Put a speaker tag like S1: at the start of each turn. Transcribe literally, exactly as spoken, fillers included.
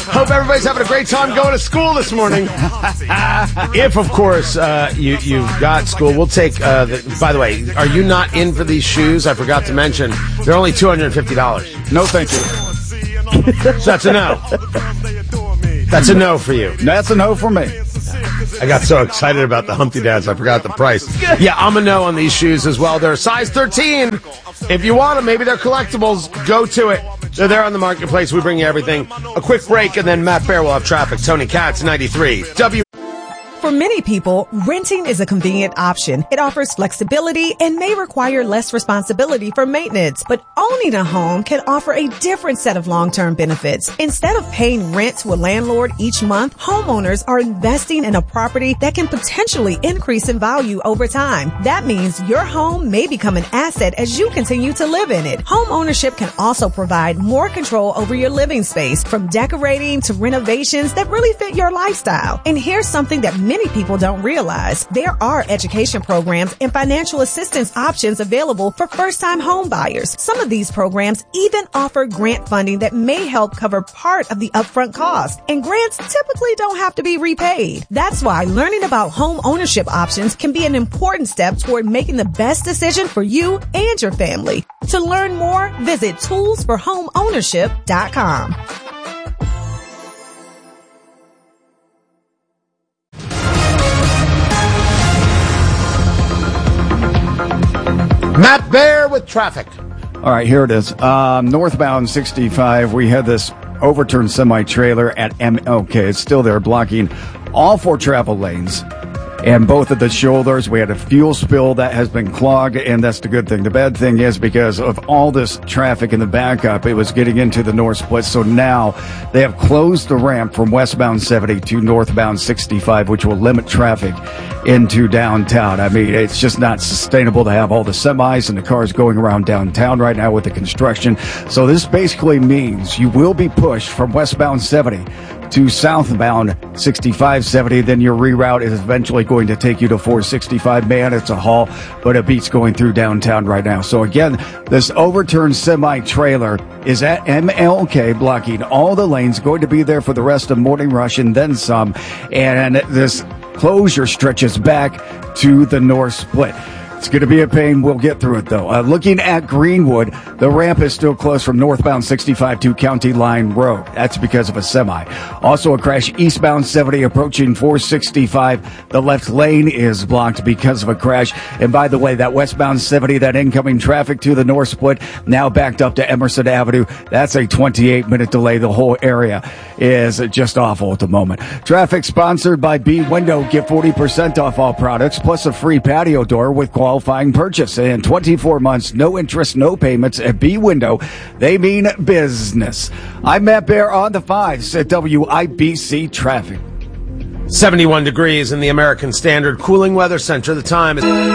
S1: Hope everybody's having a great time going to school this morning. If, of course, uh, you, you've got school, we'll take, uh, the, by the way, are you not in for these shoes? I forgot to mention, they're only two hundred fifty dollars.
S2: No, thank you.
S1: So that's a no. That's a no for you.
S2: That's a no for me.
S1: I got so excited about the Humpty Dance, I forgot the price. Yeah, I'm a no on these shoes as well. They're a size thirteen. If you want them, maybe they're collectibles, go to it. They're there on the marketplace. We bring you everything. A quick break, and then Matt Bear will have traffic. Tony Katz, ninety-three. W.
S3: For many people, renting is a convenient option. It offers flexibility and may require less responsibility for maintenance. But owning a home can offer a different set of long-term benefits. Instead of paying rent to a landlord each month, homeowners are investing in a property that can potentially increase in value over time. That means your home may become an asset as you continue to live in it. Home ownership can also provide more control over your living space, from decorating to renovations that really fit your lifestyle. And here's something that many people don't realize. There are education programs and financial assistance options available for first-time home buyers. Some of these programs even offer grant funding that may help cover part of the upfront cost. And grants typically don't have to be repaid. That's why learning about home ownership options can be an important step toward making the best decision for you and your family. To learn more, visit tools for home ownership dot com.
S1: Matt Bear with traffic.
S2: All right, here it is. Um, northbound sixty-five, we had this overturned semi-trailer at M L K. It's still there, blocking all four travel lanes and both of the shoulders. We had a fuel spill that has been clogged, and that's the good thing. The bad thing is, because of all this traffic in the backup, it was getting into the north split. So now they have closed the ramp from westbound seventy to northbound sixty-five, which will limit traffic into downtown. I mean, it's just not sustainable to have all the semis and the cars going around downtown right now with the construction. So this basically means you will be pushed from westbound seventy to southbound sixty-five seventy. Then your reroute is eventually going to take you to four sixty-five. Man, it's a haul, but it beats going through downtown right now. So again, this overturned semi-trailer is at M L K, blocking all the lanes, going to be there for the rest of morning rush and then some. And this closure stretches back to the north split. It's going to be a pain. We'll get through it, though. Uh, looking at Greenwood, the ramp is still closed from northbound sixty-five to County Line Road. That's because of a semi. Also a crash eastbound seventy approaching four sixty-five. The left lane is blocked because of a crash. And by the way, that westbound seventy, that incoming traffic to the north split, now backed up to Emerson Avenue. That's a twenty-eight minute delay. The whole area is just awful at the moment. Traffic sponsored by B Window. Get forty percent off all products, plus a free patio door with qualifying purchase. And twenty-four months, no interest, no payments at B Window. They mean business. I'm Matt Bear on the fives at W I B C Traffic.
S1: seventy-one degrees in the American Standard Cooling Weather Center. The time is